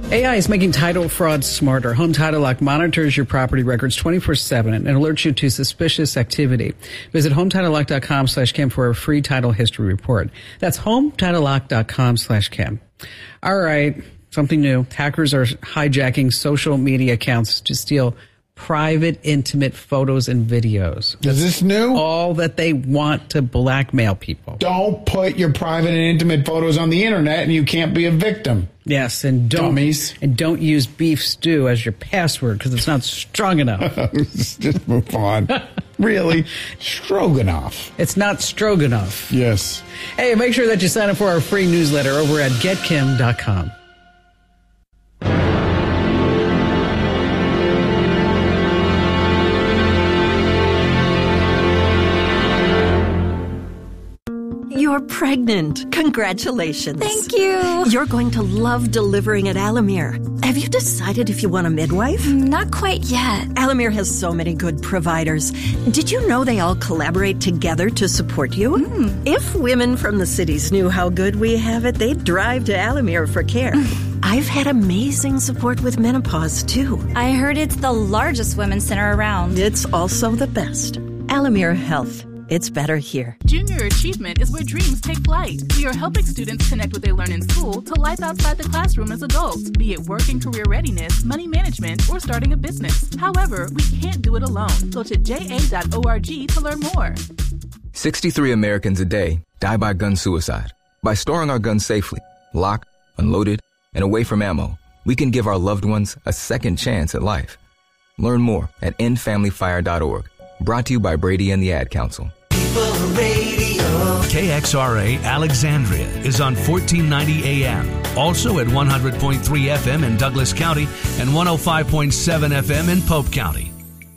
AI is making title fraud smarter. Home Title Lock monitors your property records 24/7 and alerts you to suspicious activity. Visit HometitleLock.com/Kim for a free title history report. That's HometitleLock.com/Kim. All right, something new. Hackers are hijacking social media accounts to steal private, intimate photos and videos. Is this new? All that they want to blackmail people. Don't put your private and intimate photos on the internet and you can't be a victim. Yes, and don't use beef stew as your password because it's not strong enough. Just move on. Really? Stroganoff. It's not stroganoff. Yes. Hey, make sure that you sign up for our free newsletter over at getkim.com. You're pregnant. Congratulations. Thank you. You're going to love delivering at Alamere. Have you decided if you want a midwife? Not quite yet. Alamere has so many good providers. Did you know they all collaborate together to support you? If women from the cities knew how good we have it, they'd drive to Alamere for care. I've had amazing support with menopause, too. I heard it's the largest women's center around. It's also the best. Alamere Health. It's better here. Junior Achievement is where dreams take flight. We are helping students connect what they learn in school to life outside the classroom as adults, be it work and career readiness, money management, or starting a business. However, we can't do it alone. Go to ja.org to learn more. 63 Americans a day die by gun suicide. By storing our guns safely, locked, unloaded, and away from ammo, we can give our loved ones a second chance at life. Learn more at endfamilyfire.org. Brought to you by Brady and the Ad Council. KXRA Alexandria is on 1490 AM. Also at 100.3 FM in Douglas County and 105.7 FM in Pope County.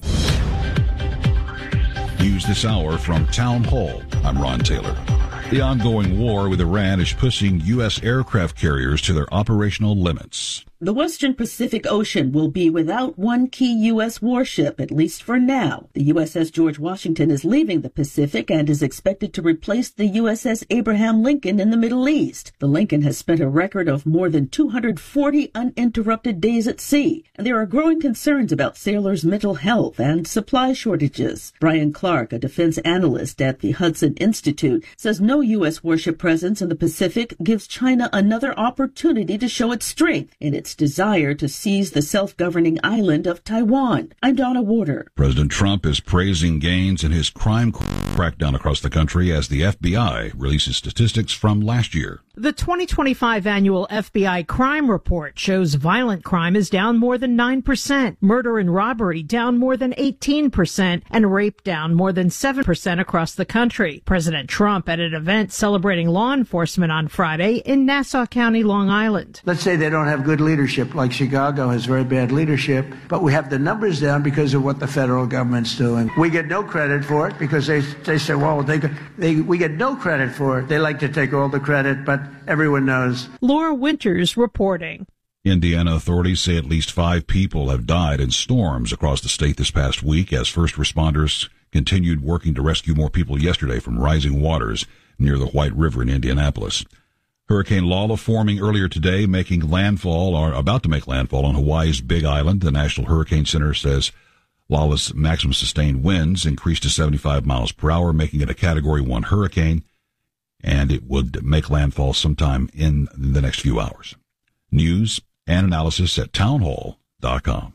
News this hour from Town Hall. I'm Ron Taylor. The ongoing war with Iran is pushing U.S. aircraft carriers to their operational limits. The Western Pacific Ocean will be without one key U.S. warship, at least for now. The USS George Washington is leaving the Pacific and is expected to replace the USS Abraham Lincoln in the Middle East. The Lincoln has spent a record of more than 240 uninterrupted days at sea, and there are growing concerns about sailors' mental health and supply shortages. Brian Clark, a defense analyst at the Hudson Institute, says no U.S. warship presence in the Pacific gives China another opportunity to show its strength in its desire to seize the self-governing island of Taiwan. I'm Donna Warder. President Trump is praising gains in his crime crackdown across the country as the FBI releases statistics from last year. The 2025 annual FBI crime report shows violent crime is down more than 9%, murder and robbery down more than 18%, and rape down more than 7% across the country. President Trump at an event celebrating law enforcement on Friday in Nassau County, Long Island. Let's say they don't have good leadership, like Chicago has very bad leadership, but we have the numbers down because of what the federal government's doing. We get no credit for it because they say, well, we get no credit for it. They like to take all the credit, but everyone knows. Laura Winters reporting. Indiana authorities say at least 5 people have died in storms across the state this past week as first responders continued working to rescue more people yesterday from rising waters near the White River in Indianapolis. Hurricane Lala forming earlier today, making landfall or about to make landfall on Hawaii's Big Island. The National Hurricane Center says Lala's maximum sustained winds increased to 75 miles per hour, making it a Category 1 hurricane, and it would make landfall sometime in the next few hours. News and analysis at townhall.com.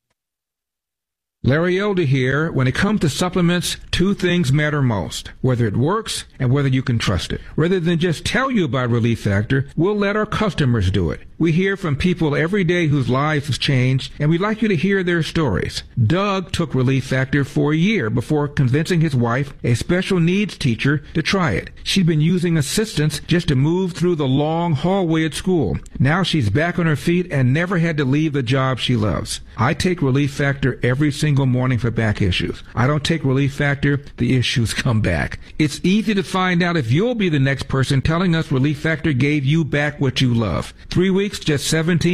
Larry Elder here. When it comes to supplements, 2 things matter most: whether it works and whether you can trust it. Rather than just tell you about Relief Factor, we'll let our customers do it. We hear from people every day whose lives have changed, and we'd like you to hear their stories. Doug took Relief Factor for a year before convincing his wife, a special needs teacher, to try it. She'd been using assistance just to move through the long hallway at school. Now she's back on her feet and never had to leave the job she loves. I take Relief Factor every single morning for back issues. I don't take Relief Factor, the issues come back. It's easy to find out if you'll be the next person telling us Relief Factor gave you back what you love. 3 weeks weeks, just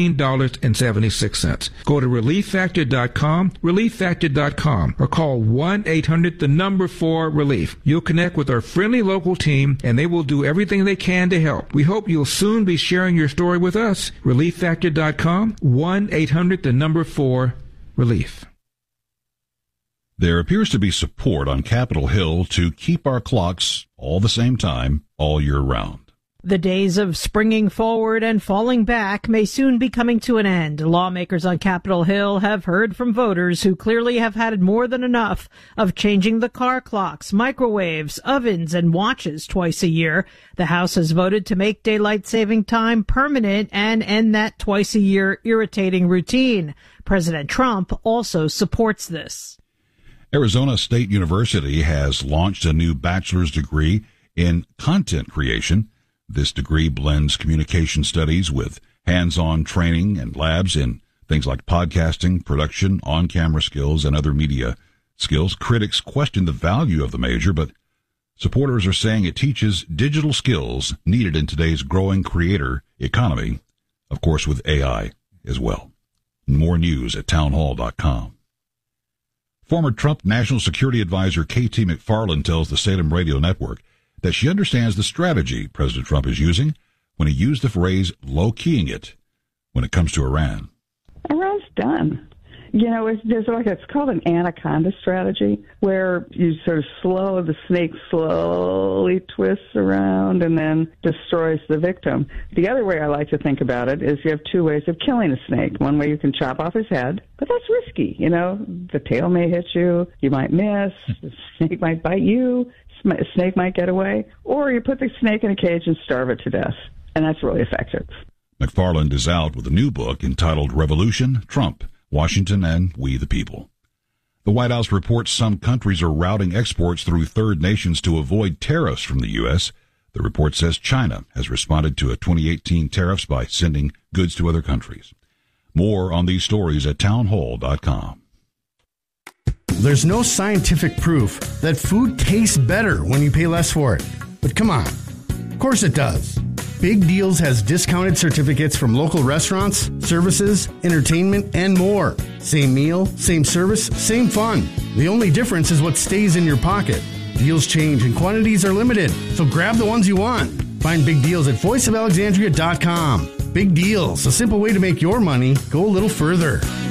$17.76. Go to ReliefFactor.com, ReliefFactor.com, or call 1-800-4-RELIEF. You'll connect with our friendly local team, and they will do everything they can to help. We hope you'll soon be sharing your story with us. ReliefFactor.com, 1-800-4-RELIEF. There appears to be support on Capitol Hill to keep our clocks all the same time all year round. The days of springing forward and falling back may soon be coming to an end. Lawmakers on Capitol Hill have heard from voters who clearly have had more than enough of changing the car clocks, microwaves, ovens, and watches twice a year. The House has voted to make daylight saving time permanent and end that twice-a-year irritating routine. President Trump also supports this. Arizona State University has launched a new bachelor's degree in content creation. This degree blends communication studies with hands-on training and labs in things like podcasting, production, on-camera skills, and other media skills. Critics question the value of the major, but supporters are saying it teaches digital skills needed in today's growing creator economy, of course with AI as well. More news at townhall.com. Former Trump National Security Advisor K.T. McFarland tells the Salem Radio Network that she understands the strategy President Trump is using when he used the phrase low-keying it when it comes to Iran. Iran's done. You know, it's called an anaconda strategy, where you sort of the snake slowly twists around and then destroys the victim. The other way I like to think about it is you have two ways of killing a snake. One way you can chop off his head, but that's risky. You know, the tail may hit you, you might miss, the snake might bite you, a snake might get away, or you put the snake in a cage and starve it to death, and that's really effective. McFarland is out with a new book entitled Revolution, Trump, Washington, and We the People. The White House reports some countries are routing exports through third nations to avoid tariffs from the U.S. The report says China has responded to a 2018 tariffs by sending goods to other countries. More on these stories at townhall.com. There's no scientific proof that food tastes better when you pay less for it. But come on. Of course it does. Big Deals has discounted certificates from local restaurants, services, entertainment, and more. Same meal, same service, same fun. The only difference is what stays in your pocket. Deals change and quantities are limited, so grab the ones you want. Find Big Deals at voiceofalexandria.com. Big Deals, a simple way to make your money go a little further.